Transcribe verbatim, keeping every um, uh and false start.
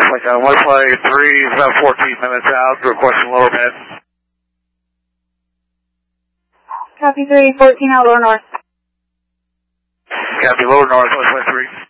Like on Wi-Fi three is about fourteen minutes out, requesting lower bed. Copy three, fourteen out, lower north. Copy lower north, Wi-Fi three.